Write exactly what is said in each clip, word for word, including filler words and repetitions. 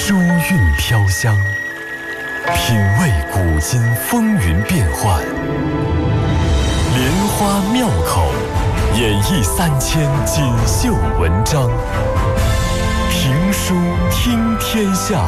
书韵飘香，品味古今风云变幻，莲花妙口，演绎三千锦绣文章，评书听天下。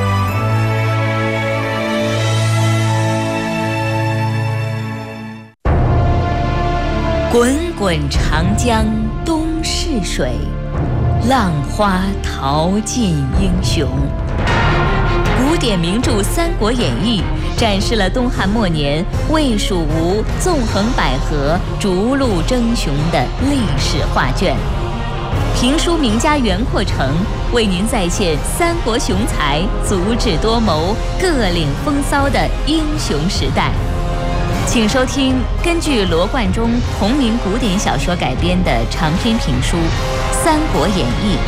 滚滚长江东逝水，浪花淘尽英雄。古典名著《三国演义》展示了东汉末年魏蜀吴纵横捭阖、逐鹿争雄的历史画卷。评书名家袁阔成为您再现三国雄才足智多谋、各领风骚的英雄时代。请收听根据罗贯中同名古典小说改编的长篇评书《三国演义》。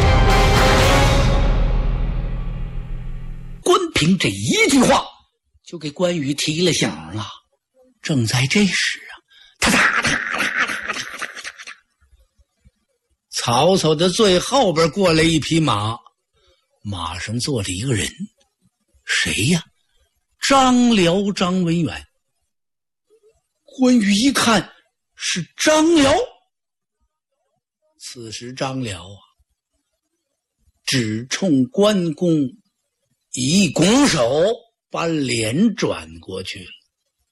关平这一句话就给关羽提了醒了。正在这时啊，哒哒哒哒哒哒哒哒，曹操的最后边过来一匹马，马上坐着一个人，谁呀？张辽张文远。关羽一看是张辽，此时张辽啊，只冲关公一拱手，把脸转过去了。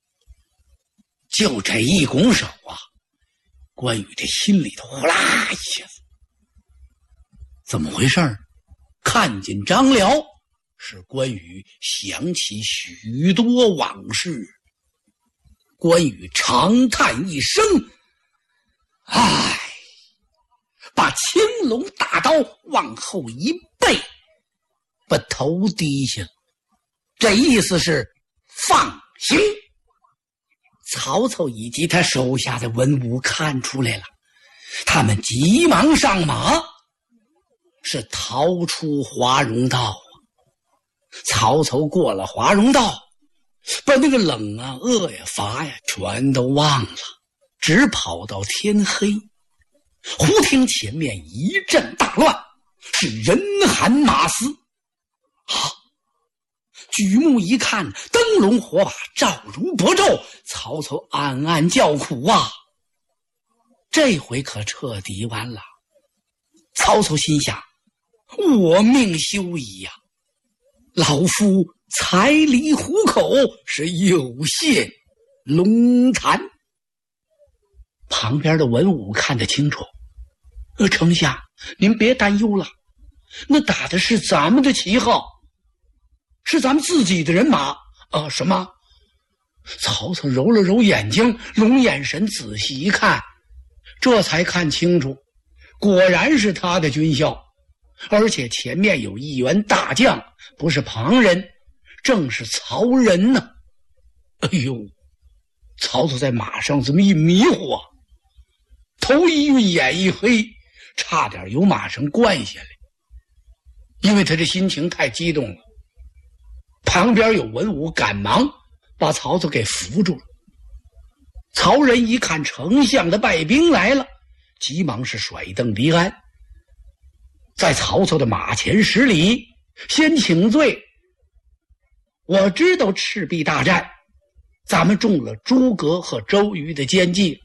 就这一拱手啊，关羽这心里头呼啦一下子，怎么回事？看见张辽，使关羽想起许多往事。关羽长叹一声，唉，把青龙大刀往后一背，把头低下了，这意思是放行。曹操以及他手下的文武看出来了，他们急忙上马，是逃出华容道。曹操过了华容道，把那个冷啊、饿呀、乏呀全都忘了，只跑到天黑。忽听前面一阵大乱，是人喊马嘶。啊！举目一看，灯笼火把照如薄昼，曹操暗暗叫苦啊！这回可彻底完了。曹操心想：我命休矣呀！老夫财离虎口，是有陷龙潭。旁边的文武看得清楚，呃，丞相，您别担忧了，那打的是咱们的旗号，是咱们自己的人马。啊，什么？曹操揉了揉眼睛，龙眼神仔细一看，这才看清楚，果然是他的军校，而且前面有一员大将，不是旁人，正是曹仁呢。哎呦，曹操在马上这么一迷糊啊，头一晕眼一黑，差点由马上灌下来，因为他这心情太激动了。旁边有文武赶忙把曹操给扶住了。曹仁一看丞相的败兵来了，急忙是甩蹬离鞍，在曹操的马前施礼，先请罪。我知道赤壁大战咱们中了诸葛和周瑜的奸计，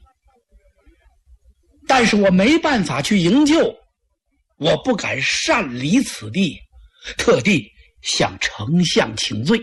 但是我没办法去营救，我不敢擅离此地，特地向丞相请罪。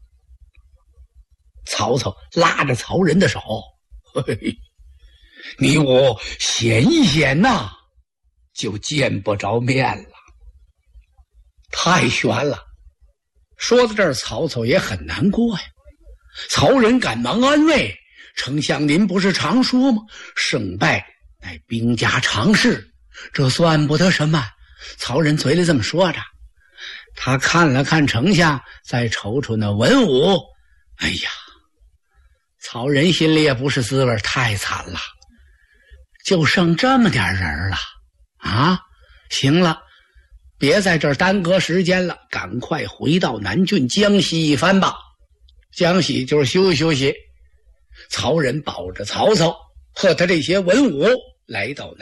曹操拉着曹仁的手，嘿嘿，你我显一显呐、啊，就见不着面了，太悬了。说到这儿，曹操也很难过呀。曹仁赶忙安慰：丞相您不是常说吗？胜败乃兵家常事，这算不得什么。曹仁嘴里这么说着，他看了看丞相，再瞅瞅那文武，哎呀，曹仁心里也不是滋味，太惨了，就剩这么点人了啊！行了，别在这儿耽搁时间了，赶快回到南郡江西一番吧。江西就是休息休息。曹仁保着曹操和他这些文武来到南